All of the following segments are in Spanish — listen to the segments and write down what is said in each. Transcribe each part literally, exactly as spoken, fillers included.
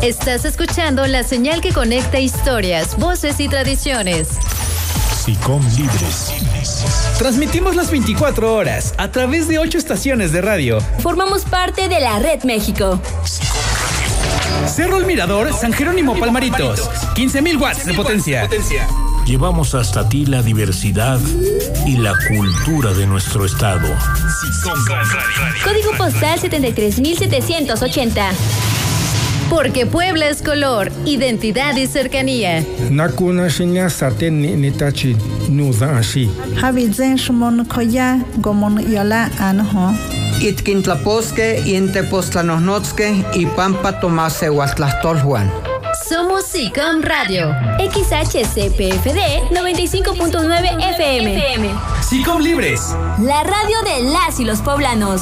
Estás escuchando la señal que conecta historias, voces y tradiciones. SICOM Libres. Transmitimos las veinticuatro horas a través de ocho estaciones de radio. Formamos parte de la Red México. Cerro El Mirador, San Jerónimo Palmaritos. quince mil watts de potencia. Llevamos hasta ti la diversidad y la cultura de nuestro estado. Código postal setenta y tres mil setecientos ochenta. Porque Puebla es color, identidad y cercanía. Nakuna shinya saten nitachi nuza ashi. Habizen shmon koya gomon yola anho. Itkintlaposque, Intepostlanosnotzque y Pampa Tomase Huatlastolhuan. Somos SICOM Radio. X H C P F D noventa y cinco punto nueve F M. SICOM Libres. La radio de las y los poblanos.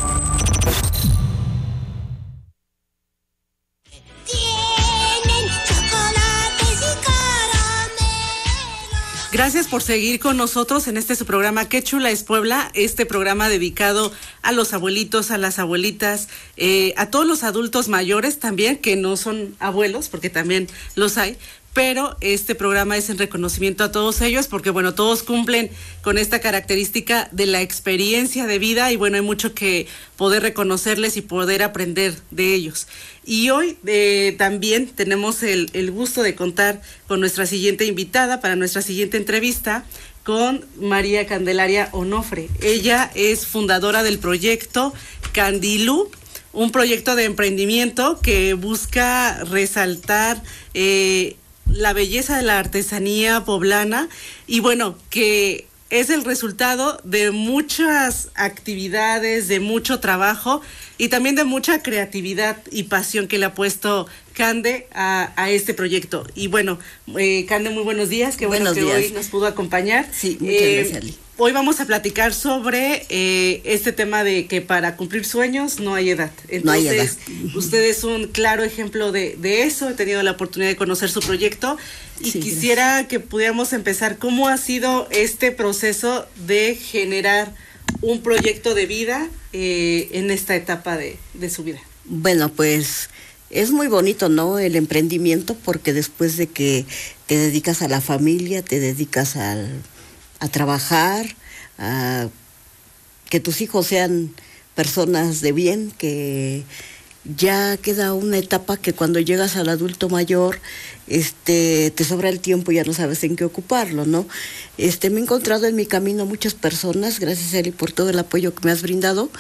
Gracias por seguir con nosotros en este su programa Qué Chula es Puebla, este programa dedicado a los abuelitos, a las abuelitas, eh, a todos los adultos mayores también, que no son abuelos, porque también los hay, pero este programa es en reconocimiento a todos ellos, porque bueno, todos cumplen con esta característica de la experiencia de vida y bueno, hay mucho que poder reconocerles y poder aprender de ellos. Y hoy eh, también tenemos el, el gusto de contar con nuestra siguiente invitada para nuestra siguiente entrevista, con María Candelaria Onofre. Ella es fundadora del proyecto Candilú, un proyecto de emprendimiento que busca resaltar eh, la belleza de la artesanía poblana y bueno, que es el resultado de muchas actividades, de mucho trabajo y también de mucha creatividad y pasión que le ha puesto Cande a, a este proyecto. Y bueno, eh, Cande, muy buenos días, qué bueno que hoy nos pudo acompañar. Sí, muchas eh, gracias, Ali. Hoy vamos a platicar sobre eh, este tema de que para cumplir sueños no hay edad. Entonces, no hay edad. Usted es un claro ejemplo de, de eso. He tenido la oportunidad de conocer su proyecto y sí, quisiera gracias. que pudiéramos empezar. ¿Cómo ha sido este proceso de generar un proyecto de vida eh, en esta etapa de, de su vida? Bueno, pues es muy bonito, ¿no? El emprendimiento, porque después de que te dedicas a la familia, te dedicas al a trabajar, a que tus hijos sean personas de bien, que ya queda una etapa que cuando llegas al adulto mayor, este, te sobra el tiempo y ya no sabes en qué ocuparlo, ¿no? Este, me he encontrado en mi camino muchas personas, gracias Eli por todo el apoyo que me has brindado,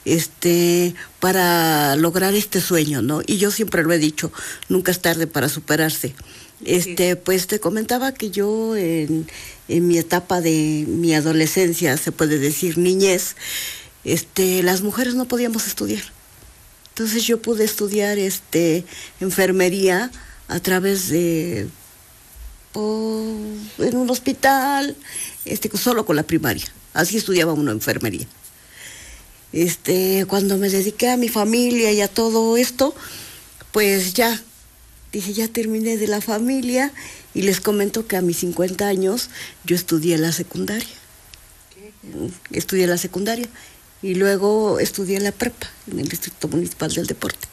este, para lograr este sueño, ¿no? Y yo siempre lo he dicho, nunca es tarde para superarse. Este, pues te comentaba que yo en, en mi etapa de mi adolescencia, se puede decir niñez, este, las mujeres no podíamos estudiar. Entonces yo pude estudiar este, enfermería a través de, oh, en un hospital, este, solo con la primaria. Así estudiaba uno enfermería. Este, cuando me dediqué a mi familia y a todo esto, pues ya, dije, ya terminé de la familia y les comento que a mis cincuenta años yo estudié la secundaria. ¿Qué? Estudié la secundaria y luego estudié la prepa en el Distrito Municipal del Deporte.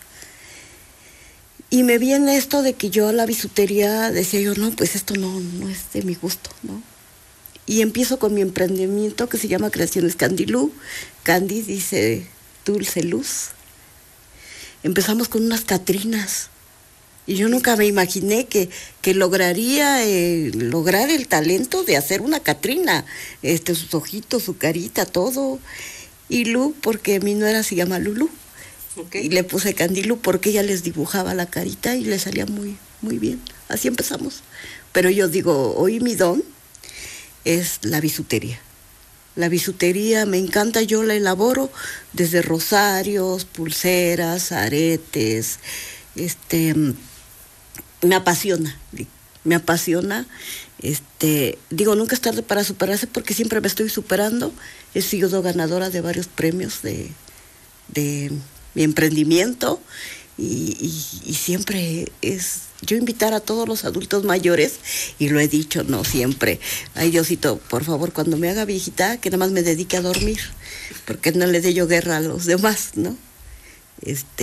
Y me viene esto de que yo a la bisutería decía yo, no, pues esto no, no es de mi gusto, ¿no? Y empiezo con mi emprendimiento que se llama Creaciones Candilú. Candy dice dulce luz. Empezamos con unas catrinas. Y yo nunca me imaginé que, que lograría eh, lograr el talento de hacer una Catrina, este, sus ojitos, su carita, todo. Y Lu, porque mi nuera se llama Lulú. Okay. Y le puse Candilú porque ella les dibujaba la carita y le salía muy, muy bien. Así empezamos. Pero yo digo, hoy mi don es la bisutería. La bisutería me encanta, yo la elaboro desde rosarios, pulseras, aretes, este... me apasiona, me apasiona, este, digo, nunca es tarde para superarse porque siempre me estoy superando, he sido ganadora de varios premios de, de mi emprendimiento y, y, y siempre es, yo invitar a todos los adultos mayores, y lo he dicho, no siempre, ay Diosito, por favor, cuando me haga viejita, que nada más me dedique a dormir, porque no le dé yo guerra a los demás, ¿no? Este,